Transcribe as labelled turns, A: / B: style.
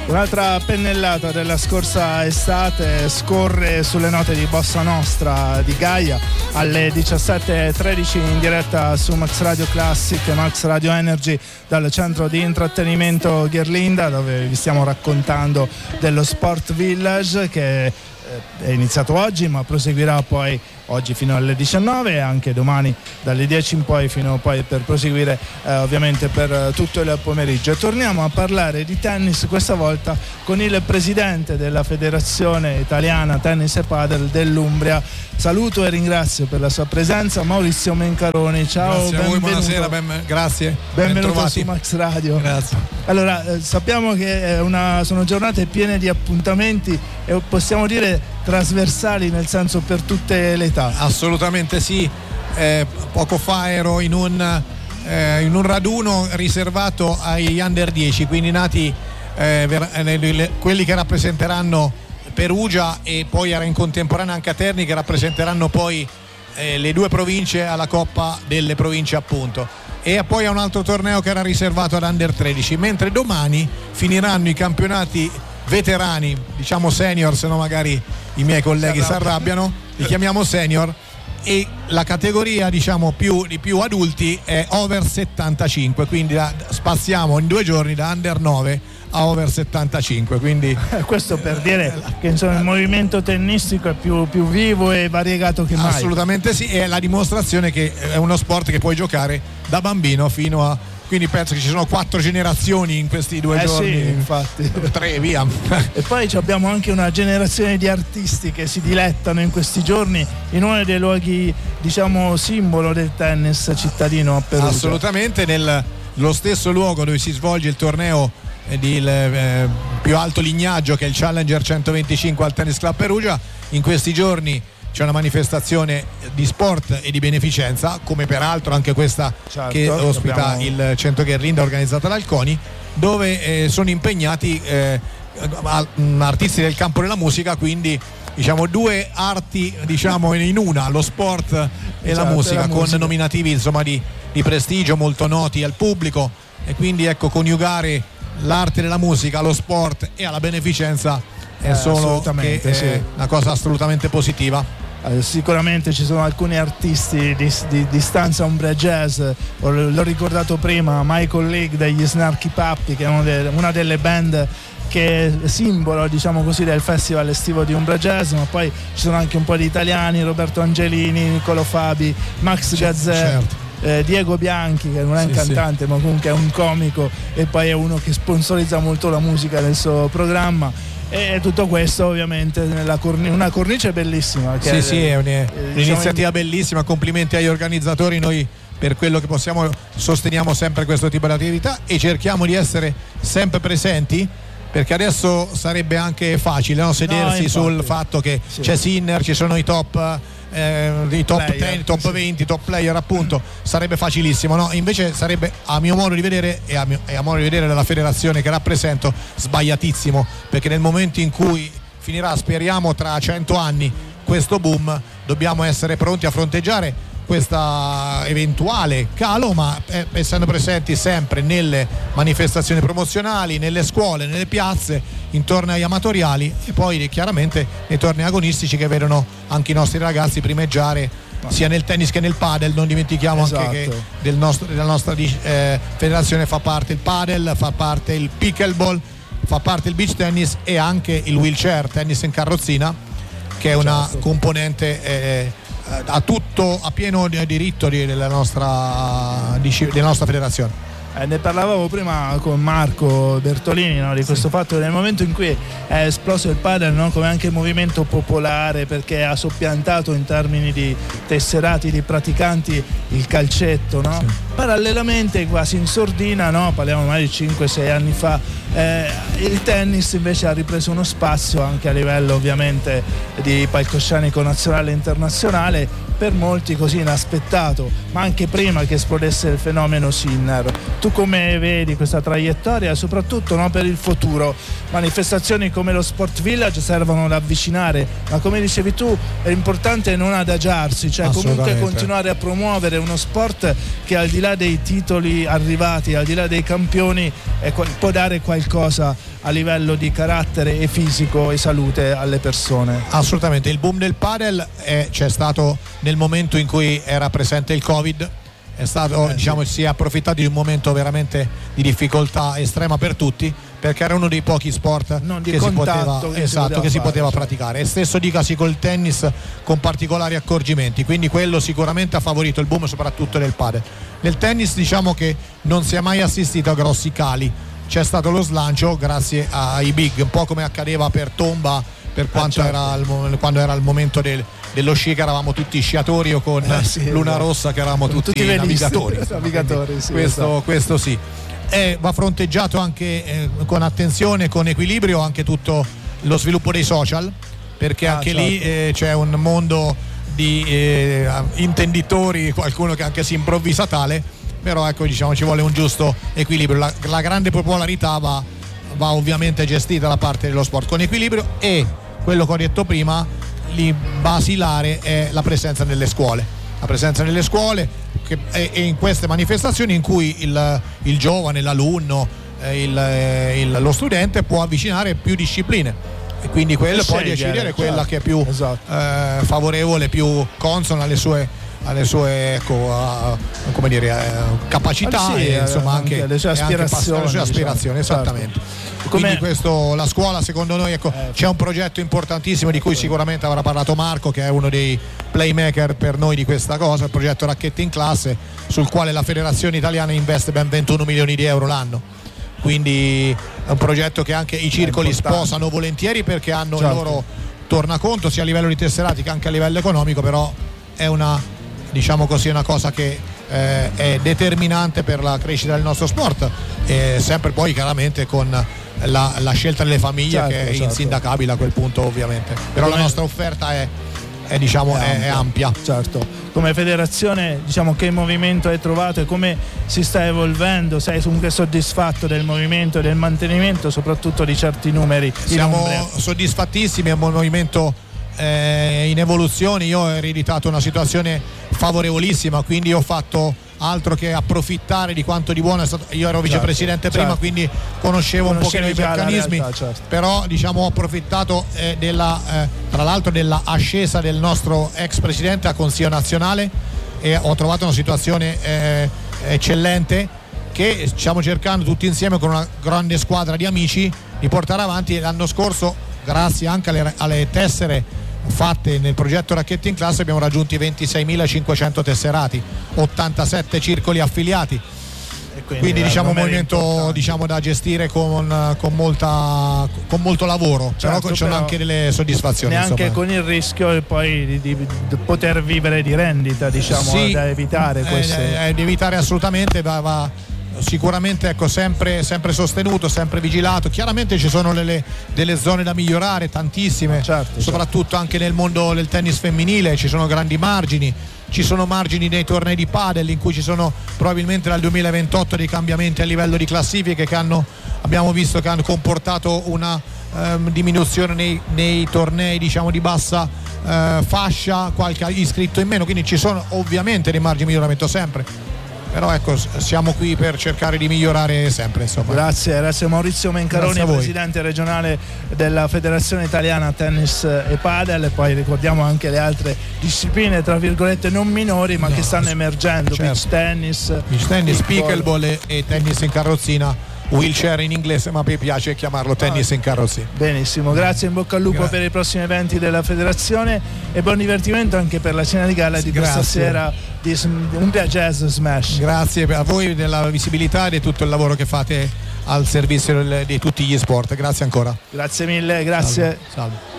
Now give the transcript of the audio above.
A: Un'altra pennellata della scorsa estate scorre sulle note di Bossa Nostra di Gaia alle 17:13 in diretta su Max Radio Classic e Max Radio Energy dal centro di intrattenimento Gherlinda, dove vi stiamo raccontando dello Sport Village che è iniziato oggi ma proseguirà poi oggi fino alle 19 e anche domani dalle 10 in poi fino poi per proseguire ovviamente per tutto il pomeriggio. E torniamo a parlare di tennis, questa volta con il presidente della Federazione Italiana Tennis e Padel dell'Umbria. Saluto e ringrazio per la sua presenza Maurizio Mencaroni. Ciao,
B: grazie a voi, buonasera, grazie.
A: Benvenuto su Max Radio.
B: Grazie.
A: Allora, sappiamo che sono giornate piene di appuntamenti e possiamo dire trasversali, nel senso per tutte le età.
B: Assolutamente sì. Poco fa ero in un raduno riservato agli under 10, quindi nati quelli che rappresenteranno Perugia, e poi era in contemporanea anche a Terni, che rappresenteranno poi le due province alla Coppa delle Province appunto, e poi a un altro torneo che era riservato ad under 13, mentre domani finiranno i campionati veterani, diciamo senior, se no magari i miei colleghi si arrabbiano, li chiamiamo senior, e la categoria diciamo di più adulti è over 75, quindi spaziamo in 2 giorni da under 9 a over 75, quindi
A: questo per dire che insomma il movimento tennistico è più vivo e variegato che mai.
B: Assolutamente sì, è la dimostrazione che è uno sport che puoi giocare da bambino fino a, quindi penso che ci sono 4 generazioni in questi 2 giorni.
A: Sì, infatti
B: 3 via.
A: E poi abbiamo anche una generazione di artisti che si dilettano in questi giorni in uno dei luoghi diciamo simbolo del tennis cittadino a Perugia.
B: Assolutamente, nello stesso luogo dove si svolge il torneo di più alto lignaggio, che è il Challenger 125 al Tennis Club Perugia. In questi giorni c'è una manifestazione di sport e di beneficenza, come peraltro anche questa, certo, che ospita il centro Gherlinda organizzata dal CONI, dove sono impegnati artisti del campo della musica, quindi diciamo 2 arti diciamo in una, lo sport e certo, la musica, con nominativi insomma di prestigio molto noti al pubblico, e quindi ecco, coniugare l'arte della musica, lo sport e alla beneficenza è solo che è una cosa assolutamente positiva.
A: Sicuramente ci sono alcuni artisti di stanza Umbria Jazz, l'ho ricordato prima, Michael League degli Snarky Puppy, che è una delle band che è simbolo diciamo così del festival estivo di Umbria Jazz, ma poi ci sono anche un po' di italiani, Roberto Angelini, Niccolo Fabi, Max Gazzè, certo. Diego Bianchi, che non è un cantante ma comunque è un comico e poi è uno che sponsorizza molto la musica nel suo programma, e tutto questo ovviamente una cornice bellissima che
B: è un'iniziativa bellissima. Complimenti agli organizzatori, noi per quello che possiamo sosteniamo sempre questo tipo di attività e cerchiamo di essere sempre presenti, perché adesso sarebbe anche facile sedersi sul fatto che c'è Sinner, ci sono i top 10, top 20, top player appunto, sarebbe facilissimo, no? Invece sarebbe, a mio modo di vedere e a modo di vedere della federazione che rappresento, sbagliatissimo, perché nel momento in cui finirà, speriamo tra 100 anni, questo boom, dobbiamo essere pronti a fronteggiare questa eventuale calo, ma essendo presenti sempre nelle manifestazioni promozionali, nelle scuole, nelle piazze, in tornei amatoriali e poi chiaramente nei tornei agonistici che vedono anche i nostri ragazzi primeggiare sia nel tennis che nel padel. Non dimentichiamo anche che della nostra federazione fa parte il padel, fa parte il pickleball, fa parte il beach tennis e anche il wheelchair tennis in carrozzina, che è una componente a pieno diritto della nostra federazione.
A: Ne parlavamo prima con Marco Bertolini, no? Di questo fatto che nel momento in cui è esploso il padel, no? Come anche movimento popolare, perché ha soppiantato in termini di tesserati di praticanti il calcetto, no? Parallelamente, quasi in sordina, no? Parliamo magari di 5-6 anni fa, il tennis invece ha ripreso uno spazio anche a livello ovviamente di palcoscenico nazionale e internazionale, per molti così inaspettato, ma anche prima che esplodesse il fenomeno Sinner. Tu come vedi questa traiettoria, soprattutto, no, per il futuro? Manifestazioni come lo Sport Village servono ad avvicinare, ma come dicevi tu è importante non adagiarsi, cioè comunque continuare a promuovere uno sport che al di là dei titoli arrivati, al di là dei campioni, può dare qualcosa a livello di carattere e fisico e salute alle persone.
B: Assolutamente, il boom del padel c'è stato nel momento in cui era presente il Covid, è stato, diciamo, si è approfittato di un momento veramente di difficoltà estrema per tutti, perché era uno dei pochi sport che si poteva praticare, e stesso dicasi col tennis con particolari accorgimenti, quindi quello sicuramente ha favorito il boom soprattutto del padel. Nel tennis diciamo che non si è mai assistito a grossi cali, c'è stato lo slancio grazie ai big, un po' come accadeva per Tomba per quanto quando era il momento dello sci, che eravamo tutti sciatori, o con Luna Rossa che eravamo tutti navigatori.
A: Sì,
B: questo sì. Va fronteggiato anche con attenzione, con equilibrio, anche tutto lo sviluppo dei social, perché anche lì c'è un mondo di intenditori, qualcuno che anche si improvvisa tale, però ecco, diciamo, ci vuole un giusto equilibrio. La grande popolarità va ovviamente gestita da parte dello sport con equilibrio, e quello che ho detto prima, lì basilare è la presenza nelle scuole, e in queste manifestazioni in cui il giovane, l'alunno, lo studente può avvicinare più discipline, e quindi quello può decidere quella che è più favorevole, più consona alle sue come dire, capacità, e insomma anche
A: le sue
B: aspirazioni, esattamente. Quindi la scuola, secondo noi, c'è un progetto importantissimo di cui sicuramente avrà parlato Marco, che è uno dei playmaker per noi di questa cosa, il progetto Racchette in Classe, sul quale la Federazione Italiana investe ben 21 milioni di euro l'anno. Quindi è un progetto che anche i circoli sposano volentieri, perché hanno il loro tornaconto sia a livello di tesserati che anche a livello economico, però è una cosa che è determinante per la crescita del nostro sport, e sempre poi chiaramente con la scelta delle famiglie, che è insindacabile a quel punto, ovviamente, però la nostra offerta è ampia.
A: Certo. Come federazione, diciamo, che movimento hai trovato e come si sta evolvendo? Sei comunque soddisfatto del movimento e del mantenimento, soprattutto di certi numeri?
B: Siamo soddisfattissimi, è un movimento in evoluzione. Io ho ereditato una situazione favorevolissima, quindi ho fatto altro che approfittare di quanto di buono è stato. Io ero vicepresidente prima, quindi conoscevo un pochino i meccanismi, realtà, però diciamo ho approfittato tra l'altro della ascesa del nostro ex presidente a Consiglio nazionale, e ho trovato una situazione eccellente, che stiamo cercando tutti insieme con una grande squadra di amici di portare avanti. L'anno scorso, grazie anche alle tessere fatte nel progetto Racchette in Classe, abbiamo raggiunto i 26.500 tesserati, 87 circoli affiliati, e quindi diciamo un movimento da gestire con molto lavoro, però ci sono anche delle soddisfazioni,
A: neanche con il rischio poi di poter vivere di rendita, da evitare
B: di evitare assolutamente. Va sicuramente sempre sostenuto, sempre vigilato. Chiaramente ci sono delle zone da migliorare, tantissime, soprattutto anche nel mondo del tennis femminile ci sono grandi margini. Ci sono margini nei tornei di padel, in cui ci sono probabilmente dal 2028 dei cambiamenti a livello di classifiche che abbiamo visto che hanno comportato una diminuzione nei tornei di bassa fascia, qualche iscritto in meno, quindi ci sono ovviamente dei margini di miglioramento sempre. Però ecco, siamo qui per cercare di migliorare sempre, insomma.
A: Grazie Maurizio Mencaroni, presidente regionale della Federazione Italiana Tennis e Padel, e poi ricordiamo anche le altre discipline tra virgolette non minori, ma che stanno emergendo, beach tennis,
B: pickleball e tennis in carrozzina, wheelchair in inglese, ma mi piace chiamarlo tennis in carrozzina.
A: Benissimo, grazie, in bocca al lupo per i prossimi eventi della federazione, e buon divertimento anche per la cena di gala di questa sera di Umbria Jazz Smash.
B: Grazie a voi della visibilità e di tutto il lavoro che fate al servizio di tutti gli sport. Grazie ancora.
A: Grazie mille, grazie.
B: Salve.